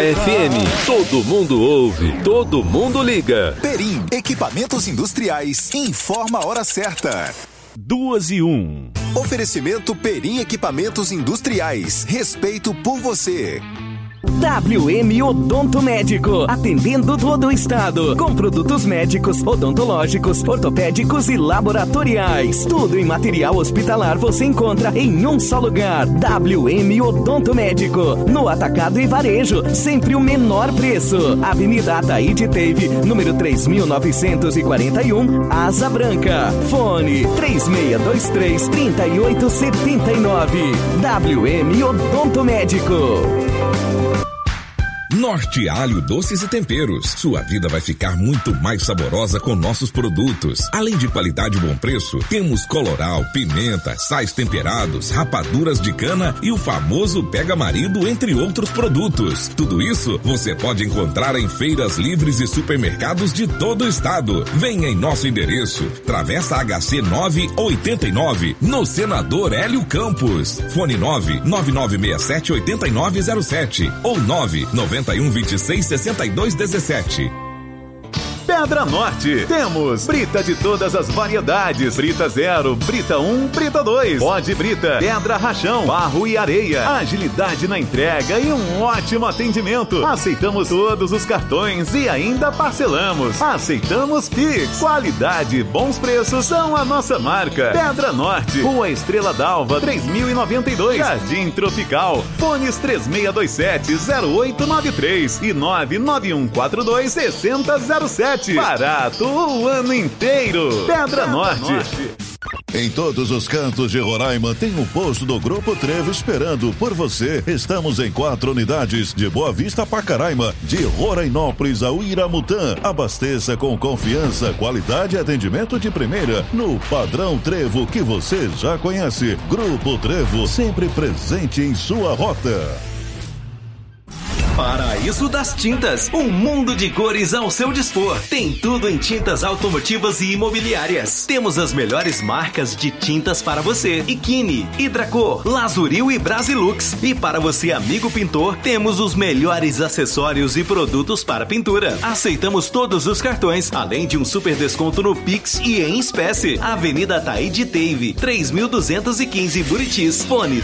FM. Todo mundo ouve, todo mundo liga. Perim, equipamentos industriais, informa a hora certa. 2:01. Oferecimento Perim Equipamentos Industriais. Respeito por você. WM Odonto Médico, atendendo todo o estado, com produtos médicos, odontológicos, ortopédicos e laboratoriais. Tudo em material hospitalar você encontra em um só lugar. WM Odonto Médico, no atacado e varejo, sempre o menor preço. Avenida Ataíde Teve, número 3941, Asa Branca. Fone 3623-3879. WM Odonto Médico. Norte Alho Doces e Temperos. Sua vida vai ficar muito mais saborosa com nossos produtos. Além de qualidade e bom preço, temos coloral, pimenta, sais temperados, rapaduras de cana e o famoso Pega Marido, entre outros produtos. Tudo isso você pode encontrar em feiras livres e supermercados de todo o estado. Venha em nosso endereço, Travessa HC 989, no Senador Hélio Campos. Fone 99967-8907 ou 99126-6217. Pedra Norte, temos brita de todas as variedades, brita 0, brita 1, brita 2, pó de brita, pedra rachão, barro e areia, agilidade na entrega e um ótimo atendimento. Aceitamos todos os cartões e ainda parcelamos. Aceitamos Pix. Qualidade e bons preços são a nossa marca. Pedra Norte, Rua Estrela d'Alva, 3092, Jardim Tropical. Fones 3627-0893 e 99142-6007. Barato o ano inteiro. Pedra Norte. Em todos os cantos de Roraima tem um posto do Grupo Trevo esperando por você. Estamos em 4 unidades, de Boa Vista a Pacaraima, de Rorainópolis a Uiramutã. Abasteça com confiança, qualidade e atendimento de primeira no padrão Trevo que você já conhece. Grupo Trevo, sempre presente em sua rota. Paraíso das Tintas, um mundo de cores ao seu dispor. Tem tudo em tintas automotivas e imobiliárias. Temos as melhores marcas de tintas para você: Ikine, Hidracor, Lazuril e Brasilux. E para você, amigo pintor, temos os melhores acessórios e produtos para pintura. Aceitamos todos os cartões, além de um super desconto no Pix e em espécie. Avenida Ataíde Teve, 3215 Buritis. Fone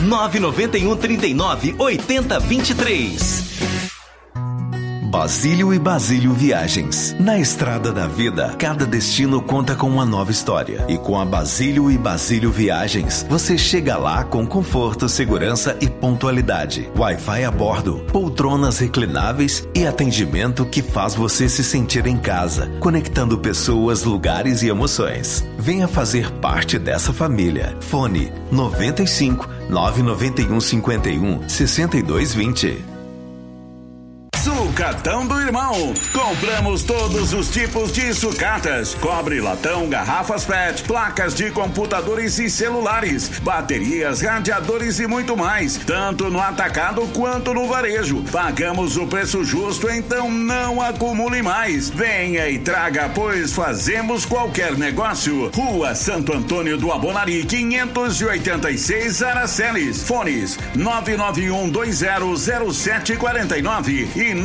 99139-8023. Basílio e Basílio Viagens. Na estrada da vida, cada destino conta com uma nova história. E com a Basílio e Basílio Viagens, você chega lá com conforto, segurança e pontualidade. Wi-Fi a bordo, poltronas reclináveis e atendimento que faz você se sentir em casa, conectando pessoas, lugares e emoções. Venha fazer parte dessa família. Fone 95 991 51 6220. Sucatão do Irmão. Compramos todos os tipos de sucatas: cobre, latão, garrafas PET, placas de computadores e celulares, baterias, radiadores e muito mais, tanto no atacado quanto no varejo. Pagamos o preço justo, então não acumule mais. Venha e traga, pois fazemos qualquer negócio. Rua Santo Antônio do Abonari, 586 Aracelis. Fones 991200749 e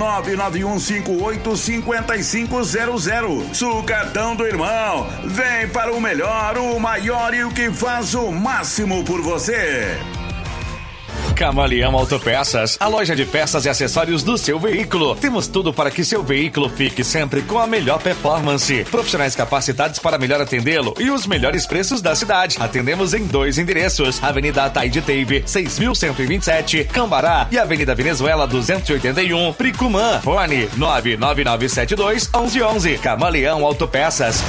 991585500. Sucatão do Irmão. Vem para o melhor, o maior e o que faz o máximo por você. Camaleão Autopeças, a loja de peças e acessórios do seu veículo. Temos tudo para que seu veículo fique sempre com a melhor performance. Profissionais capacitados para melhor atendê-lo e os melhores preços da cidade. Atendemos em 2 endereços: Avenida Ataíde Teve, 6127, Cambará, e Avenida Venezuela 281, Pricumã. Fone 99972-1111. Camaleão Autopeças.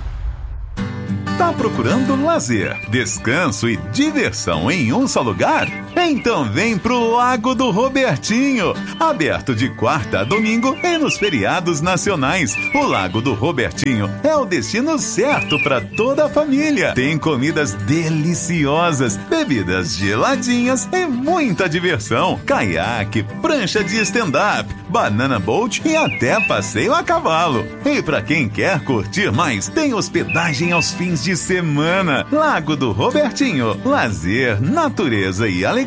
Tá procurando lazer, descanso e diversão em um só lugar? Então vem pro Lago do Robertinho, aberto de quarta a domingo e nos feriados nacionais. O Lago do Robertinho é o destino certo para toda a família. Tem comidas deliciosas, bebidas geladinhas e muita diversão. Caiaque, prancha de stand-up, banana boat e até passeio a cavalo. E para quem quer curtir mais, tem hospedagem aos fins de semana. Lago do Robertinho, lazer, natureza e alegria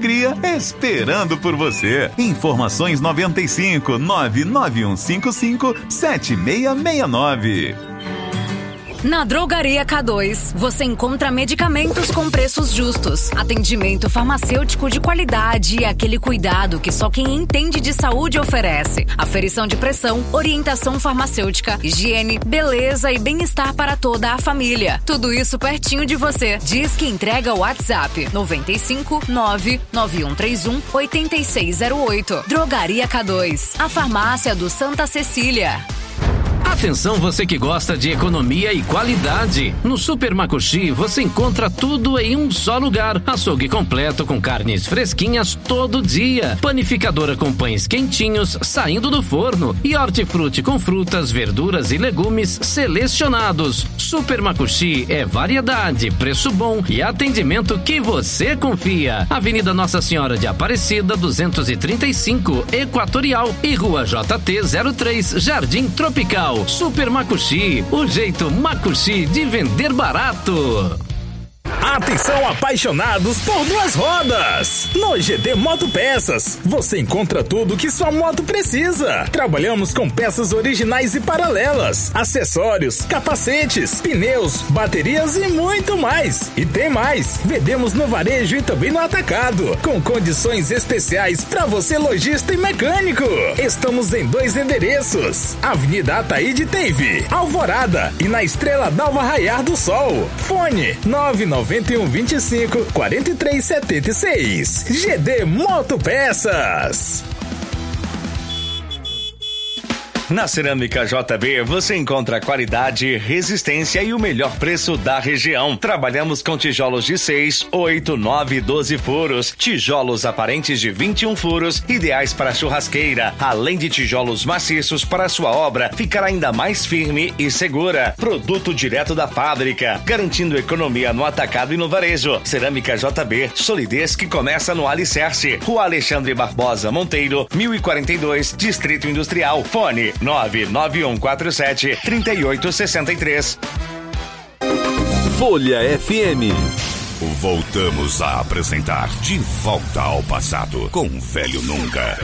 alegria esperando por você. Informações 95 99155 7669. Na Drogaria K2, você encontra medicamentos com preços justos, atendimento farmacêutico de qualidade e aquele cuidado que só quem entende de saúde oferece. Aferição de pressão, orientação farmacêutica, higiene, beleza e bem-estar para toda a família. Tudo isso pertinho de você. Diz que entrega o WhatsApp 95 99131 8608. Drogaria K2, a farmácia do Santa Cecília. Atenção você que gosta de economia e qualidade. No Super Macuxi você encontra tudo em um só lugar. Açougue completo com carnes fresquinhas todo dia. Panificadora com pães quentinhos saindo do forno. E hortifruti com frutas, verduras e legumes selecionados. Super Macuxi é variedade, preço bom e atendimento que você confia. Avenida Nossa Senhora de Aparecida 235 Equatorial e Rua JT 03 Jardim Tropical. Super Macuxi, o jeito Macuxi de vender barato. Atenção apaixonados por duas rodas! No GD Motopeças, você encontra tudo que sua moto precisa. Trabalhamos com peças originais e paralelas, acessórios, capacetes, pneus, baterias e muito mais. E tem mais, vendemos no varejo e também no atacado, com condições especiais para você lojista e mecânico. Estamos em 2 endereços, Avenida Ataíde Teve, Alvorada e na Estrela Nova Raiar do Sol. Fone 99125 4376. GD Motopeças. Na Cerâmica JB você encontra qualidade, resistência e o melhor preço da região. Trabalhamos com tijolos de 6, 8, 9 e 12 furos, tijolos aparentes de 21 furos, ideais para churrasqueira, além de tijolos maciços para sua obra ficar ainda mais firme e segura. Produto direto da fábrica, garantindo economia no atacado e no varejo. Cerâmica JB, solidez que começa no alicerce. Rua Alexandre Barbosa Monteiro, 1042, Distrito Industrial. Fone 99147-3863. Folha FM. Voltamos a apresentar De Volta ao Passado com Velho Nunca.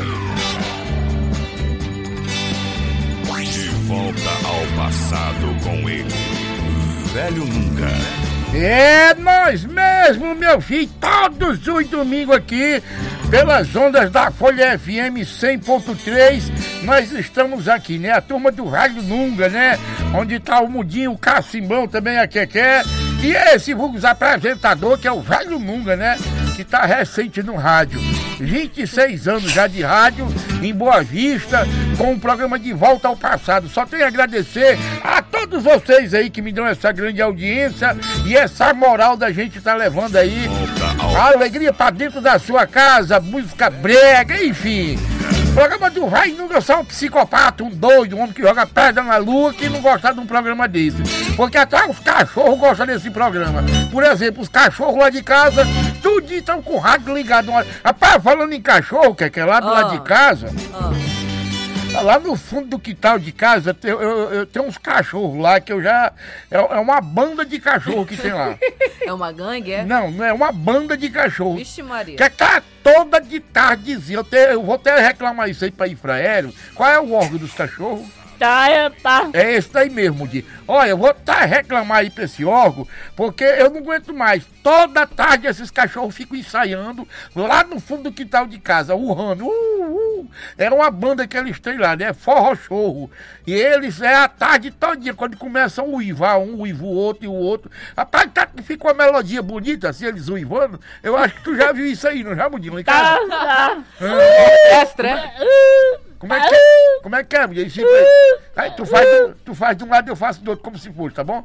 De volta ao passado com ele, Velho Nunca. É nós mesmo, meu filho, todos os domingos aqui, pelas ondas da Folha FM 100.3, nós estamos aqui, né? A turma do Rádio Nunga, né? Onde tá o Mudinho, o Cacimbão, também a Keké, e esse vulgo apresentador que é o Velho Nunga, né? Que tá recente no rádio. 26 anos já de rádio, em Boa Vista, com um programa De Volta ao Passado. Só tenho a agradecer a todos vocês aí que me dão essa grande audiência e essa moral da gente tá levando aí a alegria pra dentro da sua casa, música brega, enfim. O programa do Vai Nunca só um psicopata, um doido, um homem que joga pedra na lua, que não gosta de um programa desse. Porque até os cachorros gostam desse programa. Por exemplo, os cachorros lá de casa, tudo estão com o rádio ligado. Rapaz, falando em cachorro, que é lá do lado de casa, lá no fundo do quintal de casa, eu tenho uns cachorros lá que eu já... É uma banda de cachorro que tem lá. É uma gangue, é? Não é uma banda de cachorro. Vixe Maria. Que tá toda de tardezinha. Eu vou até reclamar isso aí pra Infraero. Qual é o órgão dos cachorros? Tá. É esse daí mesmo, de. Olha, eu vou reclamar aí pra esse órgão, porque eu não aguento mais. Toda tarde esses cachorros ficam ensaiando lá no fundo do quintal de casa, urrando. É uma banda que eles têm lá, né? Forrochorro. E eles a tarde todinha, quando começam a uivar, um uiva o outro e o outro. Rapaz, fica uma melodia bonita assim, eles uivando. Eu acho que tu já viu isso aí, não já, Mudinho? Tá. Extra. Como é que é, mulher? Aí tu faz de um lado e eu faço do outro, como se fosse, tá bom?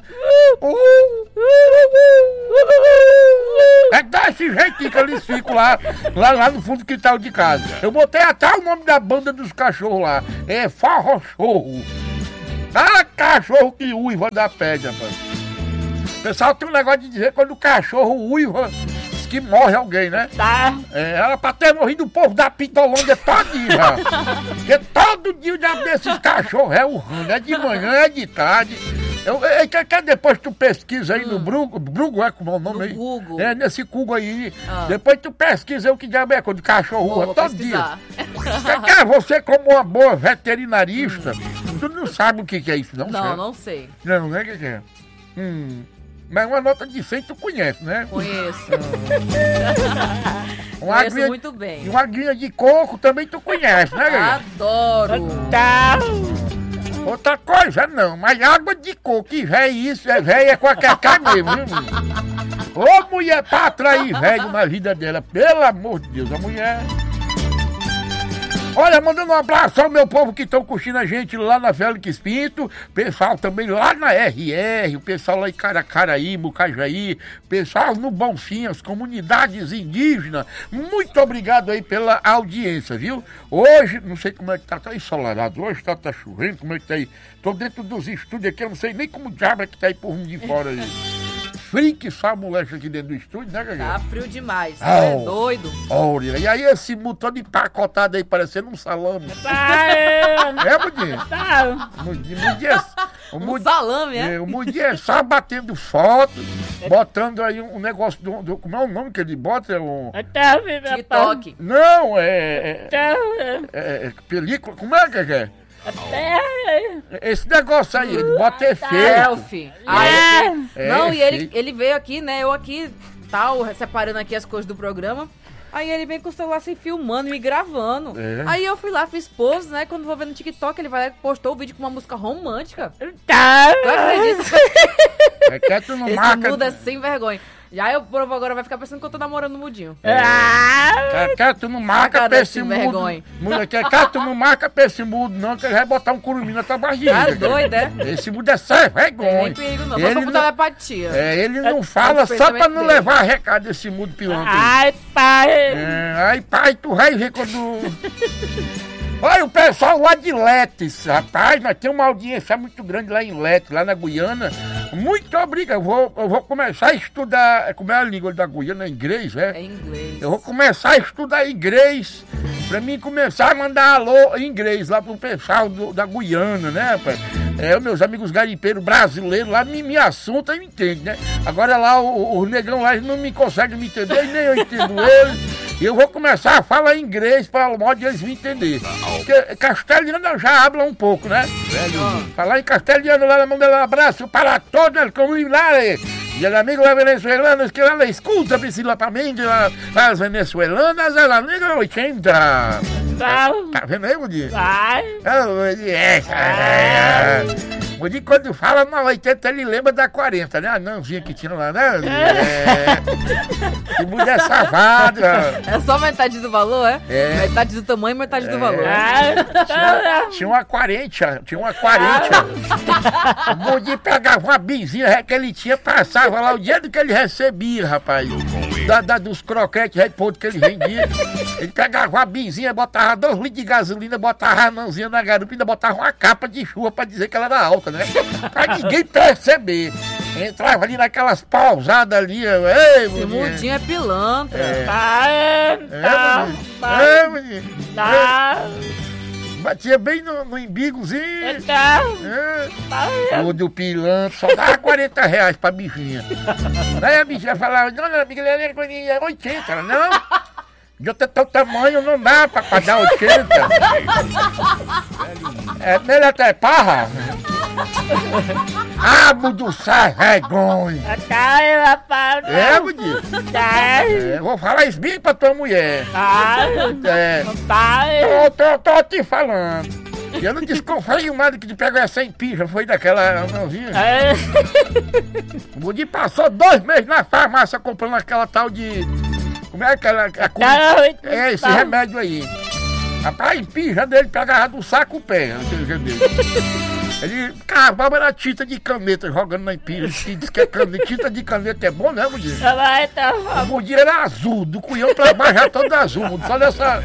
É desse jeitinho que eles ficam lá no fundo do quintal de casa. Eu botei até o nome da banda dos cachorros lá. É Forrochorro. Ah, cachorro que uiva da pedra, rapaz. O pessoal tem um negócio de dizer quando o cachorro uiva que morre alguém, né? Tá. Era pra ter morrido o povo da Pitolândia todinho, já. Porque todo dia o diabo desses cachorros é urrando. É de manhã, é de tarde. Depois tu pesquisa aí no Brugo, é como é o nome aí? Google. É, nesse Google aí. Depois tu pesquisa aí o que diabo é coisa de cachorro todo pesquisar. dia. Você como uma boa veterinarista, tu não sabe o que é isso, não? Não sei. Não, né, que é? Mas uma nota de 100 tu conhece, né? Conheço. Conheço muito bem. E uma aguinha de coco também tu conhece, né, galera? Adoro. Outra coisa não, mas água de coco, que velho isso, velho é qualquer cara mesmo, viu? Ô mulher pra atrair velho na vida dela, pelo amor de Deus, a mulher... Olha, mandando um abraço ao meu povo que estão curtindo a gente lá na Félix Pinto, pessoal também lá na RR, o pessoal lá em Caracaraí, Mucajaí, pessoal no Bonfim, comunidades indígenas, muito obrigado aí pela audiência, viu? Hoje, não sei como é que tá ensolarado, hoje tá chovendo, como é que tá aí? Tô dentro dos estúdios aqui, eu não sei nem como diabo é que tá aí por de fora aí. Frio que só a moleque aqui dentro do estúdio, né, Gagá? Tá frio demais, é doido. Olha, e aí esse motor de empacotado aí parecendo um salame. É, Mudinha? Um salame, é? O Mudinha é só batendo foto, botando aí um negócio do... Como é o nome que ele bota? É um... TikTok. Não, película. Como é, Gagá? Esse negócio aí, ele bota efeito. Selfie. Não, e ele veio aqui, né? Eu aqui, tal, separando aqui as coisas do programa. Aí ele vem com o celular assim, filmando, me gravando. Aí eu fui lá, fiz pose, né? Quando vou ver no TikTok, ele vai lá e postou o vídeo com uma música romântica. Tu acredita? Tu não Esse marca... mundo é sem vergonha. Já eu provo agora, vai ficar pensando que eu tô namorando o Mudinho. Tu não marca pra esse mudo. Tu não marca pra esse mudo, não, que ele vai botar um curumim na tua barriga. Tá doido, é? Esse mudo é sem vergonha. Nem perigo não, só pra botar telepatia. Ele não fala só pra não levar recado desse mudo pilantra. Ai, pai. Ai, pai, tu vai ver quando... Olha, o pessoal lá de Letes, rapaz, nós temos uma audiência muito grande lá em Letes, lá na Guiana. Muito obrigado, eu vou começar a estudar, como é a língua da Guiana, é inglês, é? É inglês. Eu vou começar a estudar inglês, pra mim começar a mandar alô em inglês lá pro pessoal da Guiana, né, rapaz? Os meus amigos garimpeiros brasileiros lá me assuntam e me entendem, né? Agora lá, os negão lá, eles não me conseguem me entender, e nem eu entendo eles. E eu vou começar a falar inglês para o modo de eles me entender. Porque castelhano eu já hablo um pouco, né? Falar em castelhano lá, mandar um abraço para todas as comunidades. E os amigos venezuelanos que lá escutam, principalmente as venezuelanas, as amigas 80. Tá vendo aí, Mudi? Mudi, quando fala na 80, ele lembra da 40, né? A Nanzinha que tinha lá, né? Que mulher safada. É só metade do valor, é? Metade do tamanho e metade do valor. Tinha uma 40. O Mudi pegava uma bizinha que ele tinha, passava lá o dinheiro que ele recebia, rapaz. Dos croquetes podres que ele vendia. Ele pegava uma bizinha, botava 2 litros de gasolina, botava a Nanzinha na garupa e ainda botava uma capa de chuva pra dizer que ela era alta, né? Pra ninguém perceber. Entrava ali naquelas pausadas ali. Esse Mudinho é pilantra. Batia bem no embigozinho. O do pilantra, só dava R$40 pra bichinha. Aí a bichinha falava, não, amiga, é 80. Ela, não, de outro tamanho não dá pra dar 80. É melhor até parra. Mudo sai, vergonha. Mudi. Vou falar isso bem pra tua mulher. Tô te falando. Eu não desconfio nada que te pegou essa empija, foi daquela mãozinha. O Mudi passou 2 meses na farmácia comprando aquela tal de... Como é aquela... esse remédio aí. Rapaz, a empija dele pegava do saco o pé. Ele cavava na tinta de caneta, jogando na empilha. Diz que tinta de caneta é bom, né, Mudinho? O Mudinho era azul, do cunhão pra baixo já todo azul. Só dessa...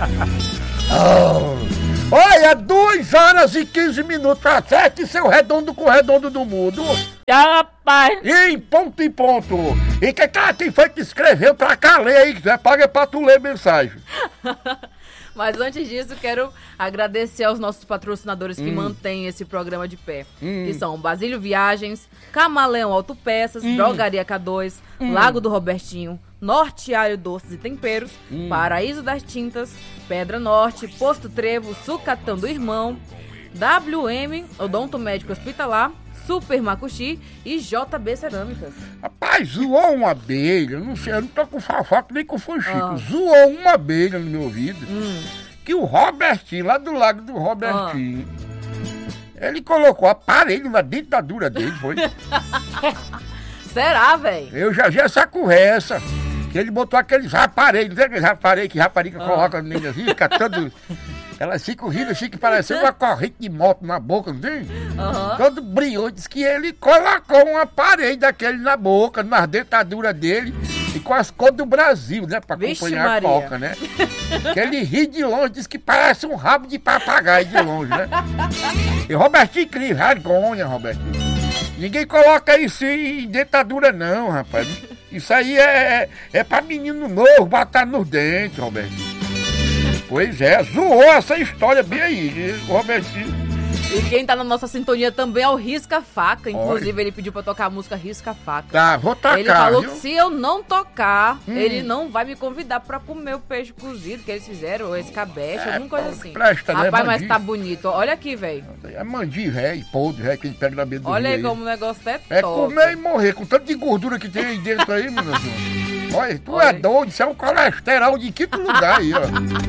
Olha, 2 horas e 15 minutos pra 7, seu redondo com o redondo do mundo. Em ponto. E quem foi que escreveu pra cá ler aí? Quiser, paga pra tu ler mensagem. Mas antes disso, quero agradecer aos nossos patrocinadores que mantêm esse programa de pé. Que são Basílio Viagens, Camaleão Autopeças, Drogaria K2, Lago do Robertinho, Norteário Doces e Temperos, Paraíso das Tintas, Pedra Norte, Posto Trevo, Sucatão do Irmão, WM, Odonto Médico Hospitalar, Super Macuxi e JB Cerâmicas. Rapaz, zoou uma abelha, não sei, eu não tô com fofoca nem com fuxico. Zoou uma abelha no meu ouvido. Que o Robertinho, lá do Lago do Robertinho, ele colocou aparelho na dentadura dele, foi? Será, velho? Eu já vi essa conversa. Que ele botou aqueles aparelhos, não é aqueles aparelhos que rapariga coloca no meio assim, fica todo... Elas ficam rindo, fica parecendo uma corrente de moto na boca, não tem? Todo brilhou, diz que ele colocou um aparelho daquele na boca, nas dentaduras dele, e com as cores do Brasil, né? Pra acompanhar a coca, né? Que ele ri de longe, diz que parece um rabo de papagaio de longe, né? E Robertinho cria vergonha, Robertinho. Ninguém coloca isso em dentadura não, rapaz. Isso aí é pra menino novo, botar nos dentes, Robertinho. Pois é, zoou essa história bem aí, Robertinho. E quem tá na nossa sintonia também é o Risca Faca. Inclusive, ele pediu pra tocar a música Risca Faca. Tá, vou tocar, ele falou viu? que se eu não tocar, ele não vai me convidar pra comer o peixe cozido que eles fizeram, ou esse cabeche, alguma coisa assim. Presta, rapaz, né, mas tá bonito. Olha aqui, velho. É mandi, velho, podre, velho, que ele pega na beira do Olha rio aí como o negócio é top. É comer e morrer, com tanto de gordura que tem aí dentro aí, meu Deus. Olha, tu é doido, isso é um colesterol de quinto lugar aí, ó.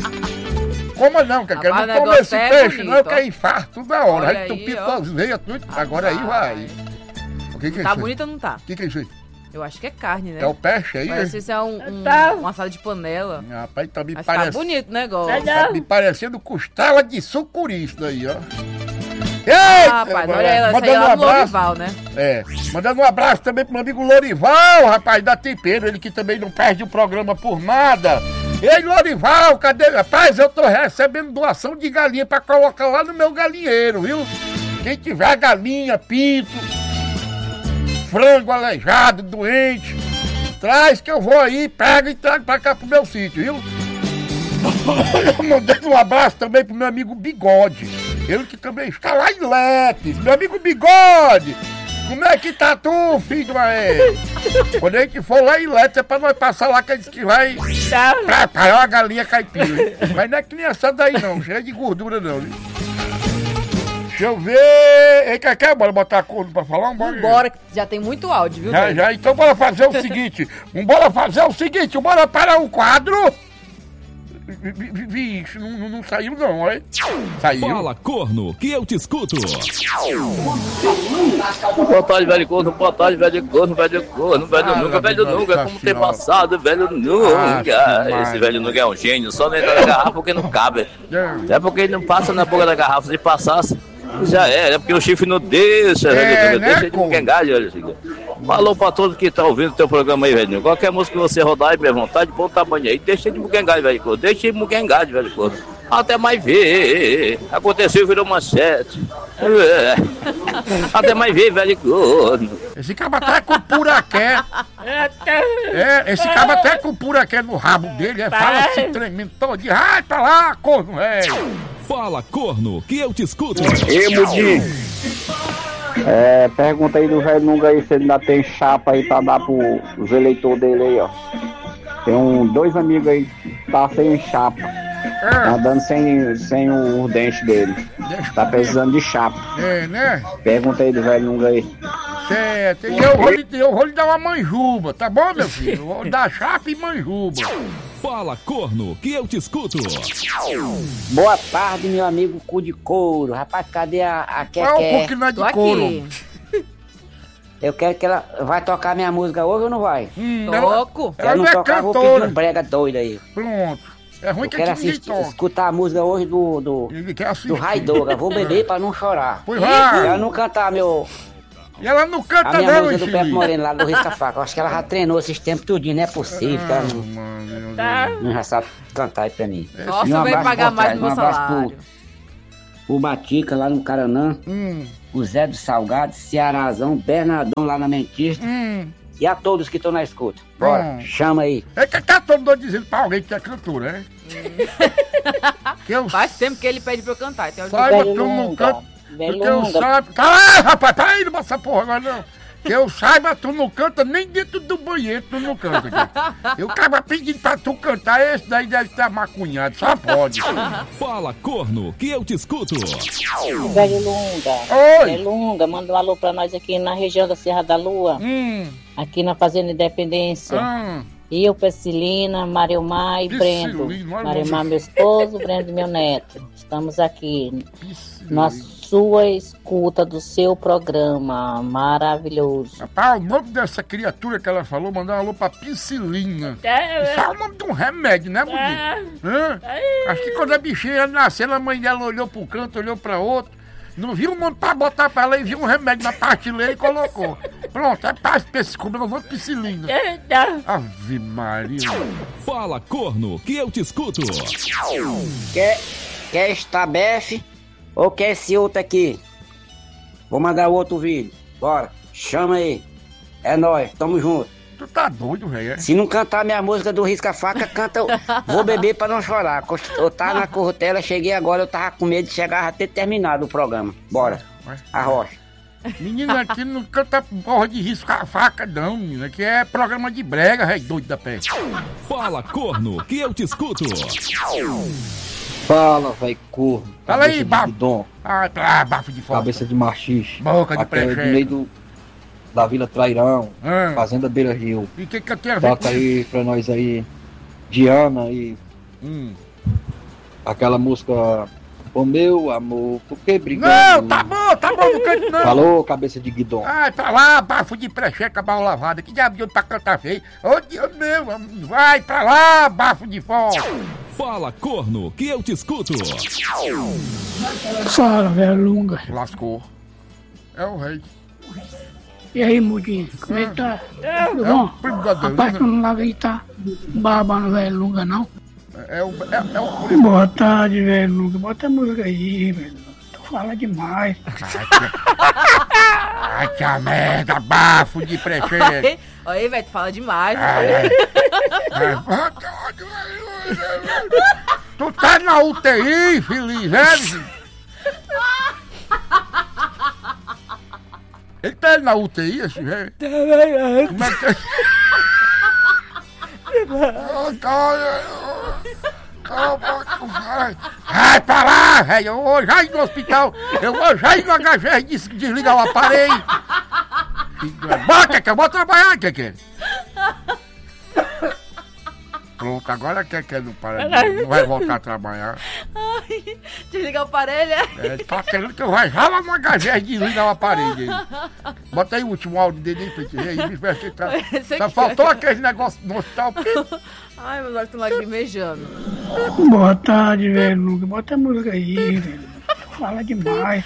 Coma não, que eu não come esse peixe, bonito, não, eu quero infarto toda hora. Aí tu pica as veias, tudo. Agora aí vai. O que é tá isso? bonito ou não tá? O que é isso aí? Eu acho que é carne, né? É o peixe aí? Parece que isso é uma assada de panela. Rapaz, tá me parecendo. Tá bonito o negócio. Tá me parecendo costela de sucuri isso daí, ó. Eita, rapaz, olha ela, essa aí é lá do Lorival, né? É, mandando um abraço também pro meu amigo Lorival, rapaz, da Tempero, ele que também não perde o programa por nada. Ei, Lorival, cadê? Rapaz, eu tô recebendo doação de galinha pra colocar lá no meu galinheiro, viu? Quem tiver galinha, pinto, frango aleijado, doente, traz que eu vou aí, pega e trago pra cá pro meu sítio, viu? Mandando um abraço também pro meu amigo Bigode, ele que também está lá em Letes. Meu amigo Bigode, como é que tá tu, filho, maestro? Quando a gente for lá em Letes, é pra nós passar lá, que ele disse que vai preparar uma galinha caipira. Mas não é que nem essa daí não, cheia de gordura não, viu? Deixa eu ver. Ei, quer? Bora botar a corno pra falar? Bora, que já tem muito áudio, viu? Já, então bora fazer o seguinte. Bora para o quadro. Vixe, não saiu não, olha. Saiu. Fala, corno, que eu te escuto. Boa tarde, velho corno. Boa tarde, velho corno. Velho corno, velho nunca, velho nunca. Como ter passado, velho nunca. Esse velho nunca é um gênio. Só dentro da garrafa porque não cabe. É porque ele não passa na boca da garrafa. Se passasse, já era. É porque o chifre não deixa, velho. Deixa de engangar, olha. Falou pra todos que estão ouvindo o teu programa aí, velho. Qualquer música que você rodar aí, minha vontade, bom tamanho aí. Deixa de muquengar, velho. Deixa de muquengar, velho. Até mais ver. Aconteceu, virou manchete. Até mais ver, velho. Esse cabo até com puraqué. Esse cabo até com puraqué no rabo dele. Fala assim, tremendo todo dia. Ai, tá lá, corno, velho. Fala, corno, que eu te escuto. Pergunta aí do velho Nunga aí se ele ainda tem chapa aí pra dar pros eleitores dele aí, ó. Tem dois amigos aí que tá sem chapa. Tá dando sem o dente dele. Tá precisando de chapa. Né? Pergunta aí do velho Nunga aí. Certo, eu vou lhe dar uma manjuba, tá bom, meu filho? Vou dar chapa e manjuba. Fala, corno, que eu te escuto. Boa tarde, meu amigo cu de couro. Rapaz, cadê a Keké? Qual o cu que não é de couro? Eu quero que ela... Vai tocar minha música hoje ou não vai? Toco. Ela não tocar, vou pedir um brega doido aí. Pronto. É ruim que eu quero escutar a música hoje do Raidoga. Vou beber pra não chorar. Pois vai. Ela não cantar, meu... E ela não canta a minha não, música do Pepe Moreno lá do Risca Faca. Eu acho que ela já treinou esses tempos tudinho, não é possível que ela não já sabe cantar aí pra mim. Nossa, vai pagar mais do meu salário. O Batica lá no Caranã, o Zé do Salgado, Cearazão, Bernardão lá na Mentista, e a todos que estão na escuta. Bora, chama aí. É que tá todo mundo dizendo pra alguém que é cantor, né? Faz tempo que ele pede pra eu cantar. Então saiba que eu não canto. Porque eu saiba... Cala, rapaz, para aí, não passa porra agora não. Que eu saiba, tu não canta nem dentro do banheiro, tu não canta. Aqui. Eu tava pedindo pra tu cantar, esse daí deve estar maconhado, só pode. Fala, corno, que eu te escuto. Velho Lunga. Oi. Velho Lunga, manda um alô pra nós aqui na região da Serra da Lua. Aqui na Fazenda Independência. Eu, Priscilina, Mariomar e Brendo. Mariomar, meu esposo, Brendo, meu neto. Estamos aqui na sua escuta do seu programa maravilhoso. Rapaz, o nome dessa criatura que ela falou, mandar um alô pra Priscilina. Isso é o nome de um remédio, né, Budinho? Acho que quando a bichinha nasceu, a mãe dela olhou pro canto, olhou pra outro. Não viu um nome pra botar pra ela e viu um remédio na prateleira e colocou. Pronto, é pra descobrir o nome de Priscilina. Ave Maria. Fala, corno, que eu te escuto. Quer Stabef ou quer esse outro aqui? Vou mandar outro vídeo. Bora, chama aí. É nóis, tamo junto. Tu tá doido, velho? Se não cantar minha música do Risca-Faca, canta Vou Beber Pra Não Chorar. Eu tava na corrutela, cheguei agora, eu tava com medo de chegar a ter terminado o programa. Bora, arrocha. Menino, aqui não canta porra de Risca-Faca não, menino. Aqui é programa de brega, velho, doido da peste. Fala, corno, que eu te escuto. Fala, velho, corno. Fala aí, bafo. Bafo de fogo. Cabeça de machixe. Boca de precheiro. Do meio da Vila Trairão, Fazenda Beira Rio. E o que eu tenho a ver Toca aí pra nós aí, Diana e aquela música Ô meu amor, por que brigando? Não, tá bom, não canto não. Falou, cabeça de guidon. Ai, pra lá, bafo de precheca, mal lavada, que diabo de outro pra cantar feio. Ô Deus meu, vai pra lá, bafo de fogo. Fala, corno, que eu te escuto. Fala, velho Lunga. Lascou. É o rei. E aí, Mudinho, como é que tá? Tudo bom? Rapaz, tu não larga aí, tá babando, velho Lunga, não? É o Boa tarde, velho Lunga. Bota a música aí, velho. Tu fala demais. Ai, que a merda, bafo de precheca. Olha aí, velho, tu fala demais. Tu tá na UTI, feliz, velho? Ele tá na UTI, esse velho? Como é que Vai pra lá, velho! Eu vou já ir no hospital! Eu vou já ir no HGR desligar o aparelho! Bota que eu vou trabalhar, que? Pronto, agora que não para, não vai voltar a trabalhar. Ai, desligar o aparelho? Tá querendo que eu vá já lá no HGR desligar o aparelho aí. Bota aí o último áudio dele aí pra gente ver aí, tá faltou aquele negócio no hospital. Ai, meus olhos estão lacrimejando. Boa tarde, velho Lucas. Bota a música aí, velho. Fala demais.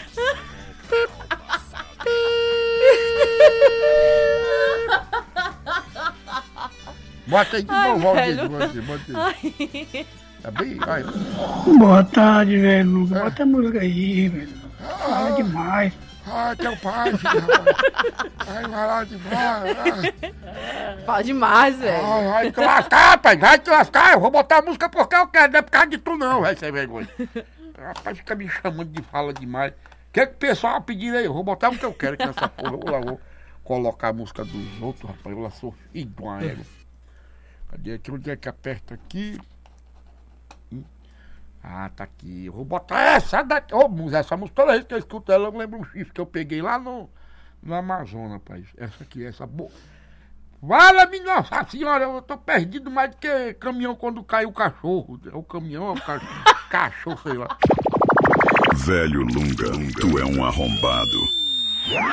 Bota aí de novo, bota aí. Tá bem? Vai. Boa tarde, velho Lucas. Bota a música aí, velho. Fala demais. Ai, teu pai, filho, vai falar demais. Fala demais, velho. Vai te lascar, pai, vai te lascar. Eu vou botar a música porque eu quero, não é por causa de tu não, vai ser vergonha. Rapaz, fica me chamando de fala demais. O que é que o pessoal pediu aí? Eu vou botar o que eu quero aqui nessa porra. Eu lá vou colocar a música dos outros, rapaz. Eu lá sou filho de uma égua. Cadê aqui? Onde é que aperta aqui? Ah, tá aqui. Eu vou botar essa daqui. Essa música, toda vez que eu escuto ela, eu lembro um chifre que eu peguei lá no Amazonas, rapaz. Essa aqui, essa boa. Fala-me, Nossa Senhora, eu tô perdido mais do que caminhão quando cai o cachorro. É o caminhão, é o cachorro, cachorro, sei lá. Velho Lunga, tu é um arrombado.